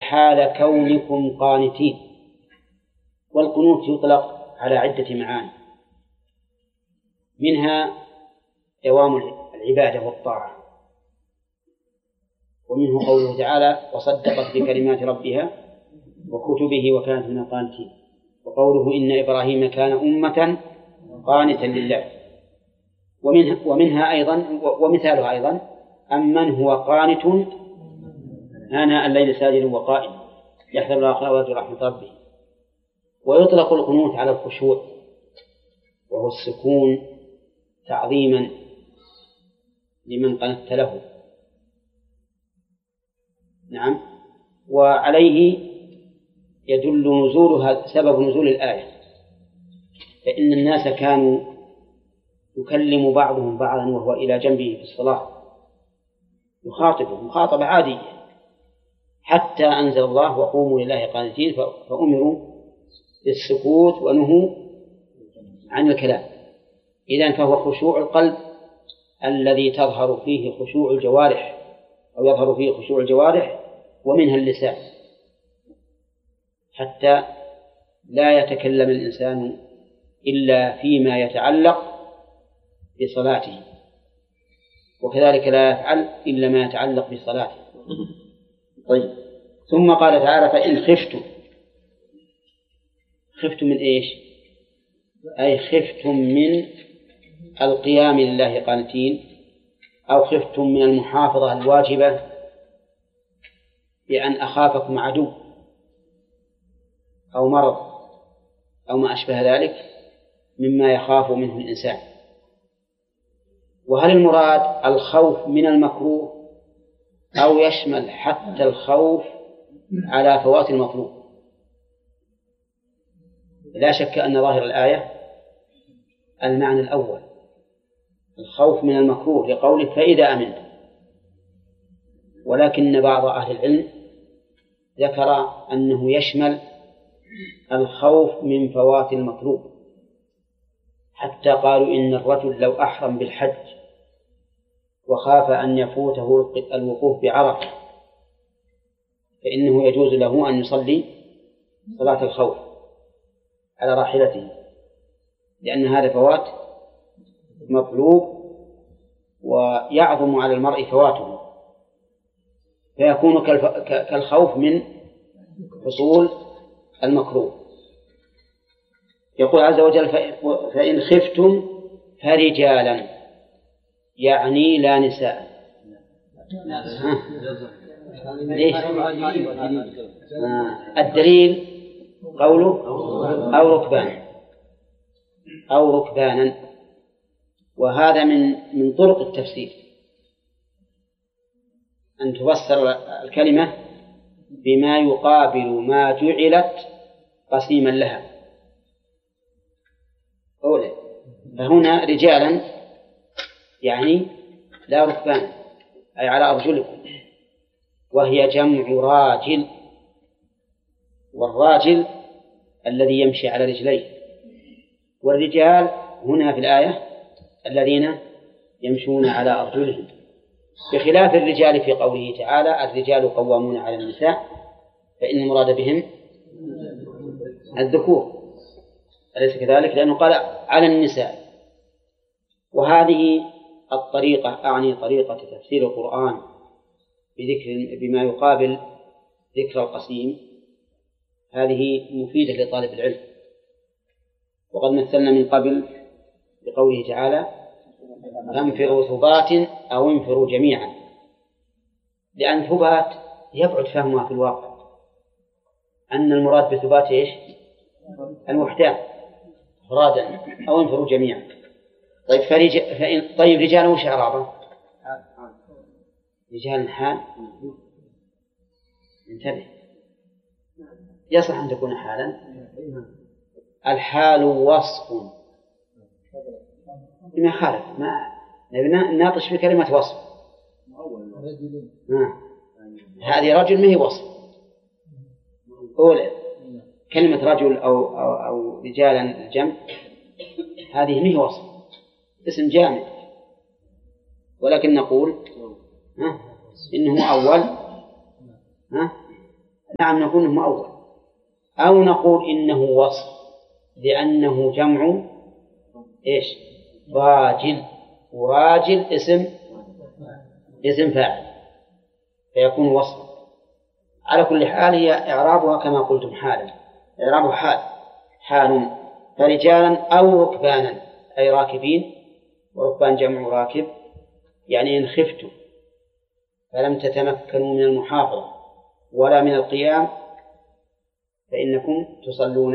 حال كونكم قانتين. والقنوت يطلق على عدة معاني، منها دوام العبادة والطاعة، ومنه قوله تعالى وصدقت بكلمات ربها وكتبه وكانت من القانتين، وقوله إن إبراهيم كان أمة قانتا لله. ومنها أيضا ومثالها أيضا أمن هو قانت آناء الليل ساجدا وقائما يحذر الآخرة ويرجو رحمة ربه. ويطلق القنوت على الخشوع وهو السكون تعظيما لمن قنت له. نعم. وعليه يدل نزولها سبب نزول الآية، فإن الناس كانوا يكلم بعضهم بعضا وهو إلى جنبه في الصلاة يخاطبه مخاطبة عادية، حتى أنزل الله وقوموا لله قانتين، فأمروا بالسكوت ونهوا عن الكلام. إذن فهو خشوع القلب الذي تظهر فيه خشوع الجوارح أو يظهر فيه خشوع الجوارح ومنها اللسان، حتى لا يتكلم الإنسان إلا فيما يتعلق بصلاته، وكذلك لا يفعل إلا ما يتعلق بصلاته. طيب، ثم قال تعالى فإن خفتم من إيش؟ أي خفتم من القيام لله قانتين، أو خفتم من المحافظة الواجبة بأن أخافكم عدو أو مرض أو ما أشبه ذلك مما يخاف منه الإنسان. وهل المراد الخوف من المكروه أو يشمل حتى الخوف على فوات المطلوب؟ لا شك أن ظاهر الآية المعنى الأول، الخوف من المكروه لقوله فإذا أمنت، ولكن بعض أهل العلم ذكر أنه يشمل الخوف من فوات المطلوب، حتى قالوا إن الرجل لو أحرم بالحج وخاف أن يفوته الوقوف بعرفة فإنه يجوز له أن يصلي صلاة الخوف على راحلته، لأن هذا فوات مطلوب ويعظم على المرء فواته، فيكون كالخوف من حصول المكروه. يقول عز وجل فإن خفتم فرجالا، يعني لا نساء. ليش؟ الدليل قوله أو ركبانا، وهذا من طرق التفسير أن تفسر الكلمة بما يقابل ما جعلت قسيما لها. أولا فهنا رجالا يعني لا ركبان، أي على أرجلكم، وهي جمع راجل، والراجل الذي يمشي على رجليه، والرجال هنا في الآية الذين يمشون على أرجلهم، بخلاف الرجال في قوله تعالى الرجال قوامون على النساء، فإن المراد بهم الذكور، أليس كذلك؟ لأنه قال على النساء. وهذه الطريقة أعني طريقة تفسير القرآن بما يقابل ذكر القسيم، هذه مفيدة لطالب العلم. وقد مثلنا من قبل بقوله تعالى انفروا ثبات أو انفروا جميعا، لأن ثبات يبعد فهمها في الواقع، أن المراد بثبات إيش؟ الوحدان فرادا أو انفروا جميعا. طيب رجال وش إعرابه؟ رجال حال، انتبه، يصح أن تكون حالا. الحال وصف ما خالف، ما ناطش في كلمة وصف. هذه رجل ما هي وصف. أولا كلمة رجل أو رجالا الجمع هذه ما هي وصف، اسم جامع، ولكن نقول إنه أول نعم نقول إنه مؤول، أو نقول إنه وصف لأنه جمع إيش؟ راجل، وراجل اسم فاعل فيكون وصفا. على كل حال هي إعرابها كما قلتم حالا، إعرابها حال فرجالا أو ركبانا أي راكبين، وركبان جمع راكب، يعني إن خفتم فلم تتمكنوا من المحافظة ولا من القيام فإنكم تصلون